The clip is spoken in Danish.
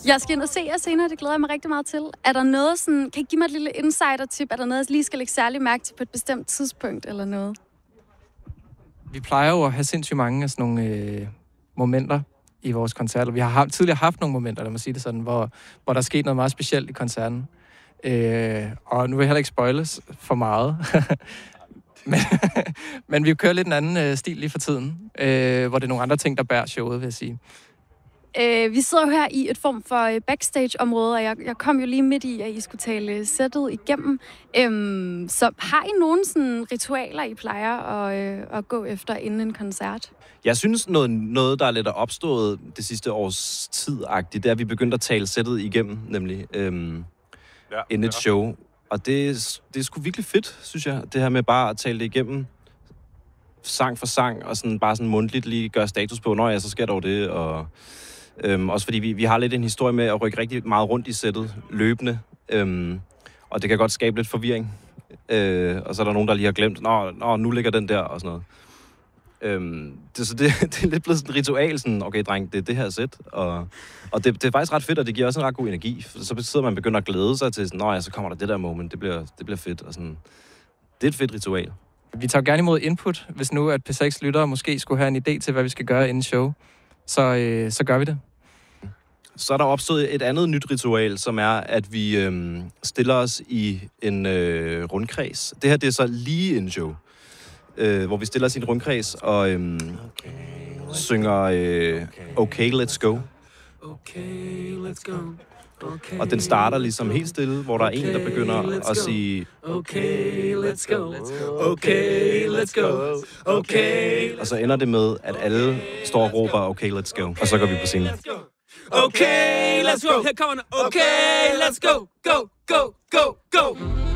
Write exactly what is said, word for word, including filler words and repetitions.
Jeg skal ind og se jer senere, det glæder jeg mig rigtig meget til. Er der noget sådan, kan I give mig et lille insider-tip? Er der noget, jeg lige skal lægge særlig mærke til på et bestemt tidspunkt eller noget? Vi plejer jo at have sindssygt mange af sådan nogle øh, momenter i vores koncerter. Vi har haft, tidligere haft nogle momenter, lad mig sige det sådan, hvor, hvor der er sket noget meget specielt i koncerten. Øh, og nu vil jeg heller ikke spoiles for meget. men, men vi kører lidt en anden øh, stil lige for tiden, øh, hvor det er nogle andre ting, der bærer showet, vil jeg sige. Øh, vi sidder jo her i et form for øh, backstage-område, og jeg, jeg kom jo lige midt i, at I skulle tale sættet igennem. Øhm, så har I nogle sådan ritualer, I plejer at, øh, at gå efter inden en koncert? Jeg synes, noget, noget der er lidt opstået det sidste års tid-agtigt, det er, at vi begyndte at tale sættet igennem, nemlig øhm, ja, inden et show. Og det, det er sgu virkelig fedt, synes jeg, det her med bare at tale det igennem sang for sang, og sådan bare sådan mundtligt lige gøre status på, når ja, så sker der jo det, og øhm, også fordi vi, vi har lidt en historie med at rykke rigtig meget rundt i sættet løbende, øhm, og det kan godt skabe lidt forvirring. Øh, og så er der nogen, der lige har glemt, nå, nå nu ligger den der, og sådan noget. Øhm, det, så det, det er lidt blevet sådan et ritual, sådan, okay dreng, det er det her sæt, og, og det, det er faktisk ret fedt, og det giver også en ret god energi, så betyder man begynder at glæde sig til, sådan, nå ja, så kommer der det der moment, det bliver, det bliver fedt, og sådan, det er et fedt ritual. Vi tager gerne imod input, hvis nu at P seks lyttere måske skulle have en idé til, hvad vi skal gøre inden show, så, øh, så gør vi det. Så er der opstået et andet nyt ritual, som er, at vi øh, stiller os i en øh, rundkreds. Det her, det er så lige en show, øh, hvor vi stiller os i en rundkreds og øh, synger øh, Okay, let's go. Okay, let's go. Okay, og den starter ligesom helt stille, hvor der er en, der begynder at sige Okay, let's go. Okay, let's go. Okay. Og så ender det med, at alle står og råber Okay, let's go. Og så går vi på scenen. Okay, let's go. Her kommer den. Okay, let's go. Go, go, go, go.